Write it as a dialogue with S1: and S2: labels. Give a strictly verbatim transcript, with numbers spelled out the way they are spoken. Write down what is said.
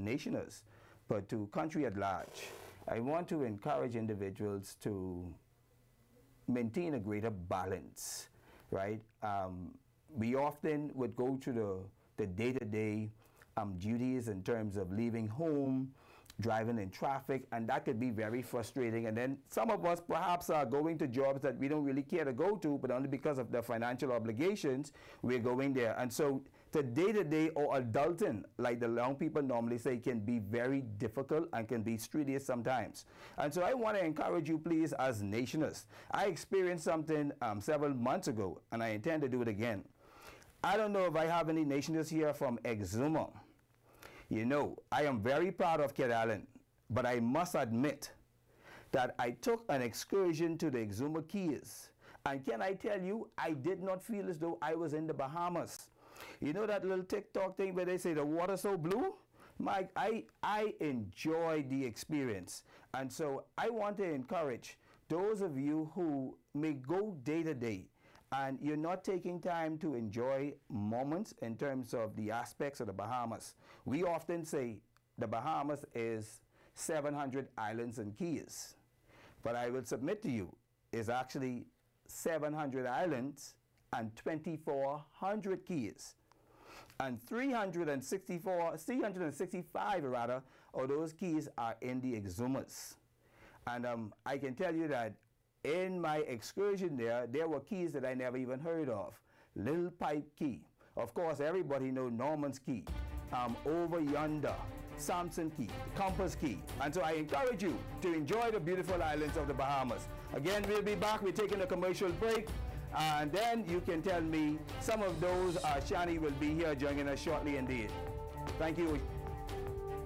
S1: nationers, but to country at large. I want to encourage individuals to maintain a greater balance, right? Um, we often would go to the, the day-to-day um, duties in terms of leaving home, driving in traffic, and that could be very frustrating. And then some of us perhaps are going to jobs that we don't really care to go to, but only because of the financial obligations, we're going there. And so the day-to-day or adulting, like the young people normally say, can be very difficult and can be strenuous sometimes. And so I want to encourage you, please, as nationers. I experienced something um, several months ago, and I intend to do it again. I don't know if I have any nationers here from Exuma. You know, I am very proud of Kid Allen, but I must admit that I took an excursion to the Exuma Keys. And can I tell you, I did not feel as though I was in the Bahamas. You know that little TikTok thing where they say the water's so blue? Mike, I, I enjoyed the experience. And so I want to encourage those of you who may go day to day and you're not taking time to enjoy moments in terms of the aspects of the Bahamas. We often say the Bahamas is seven hundred islands and keys. But I will submit to you, it's actually seven hundred islands and twenty-four hundred keys. And three hundred sixty-four, three hundred sixty-five rather, of those keys are in the Exumas. And um, I can tell you that in my excursion there, there were keys that I never even heard of. Little Pipe Key. Of course, everybody knows Norman's Key. Um, over Yonder, Samson Key, Compass Key. And so I encourage you to enjoy the beautiful islands of the Bahamas. Again, we'll be back. We're taking a commercial break. And then you can tell me some of those. Uh, Shani will be here joining us shortly indeed. Thank you.